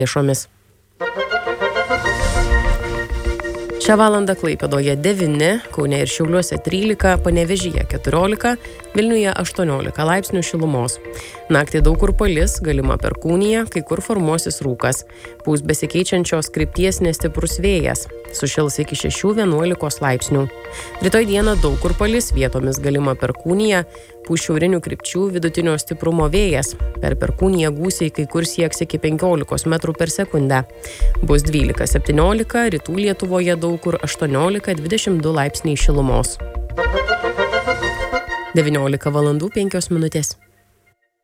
viešomis. Šią valandą Klaipėdoje 9, Kaune ir Šiauliuose 13, Panevėžyje 14, Vilniuje 18 laipsnių šilumos. Naktį daug kur palis, galima perkūnija, kai kur formuosis rūkas. Pūs besikeičiančios krypties nestiprus vėjas. Sušils iki 6-11 laipsnių. Rytoj dieną daug kur palis, vietomis galima perkūnija, pūs šiaurinių krypčių vidutinio stiprumo vėjas. Per perkūniją gūsiai kai kur sieks iki 15 metrų per sekundę. Bus 12-17, rytų Lietuvoje daug kur 18-22 laipsniai šilumos. 19 valandų 5 minutės.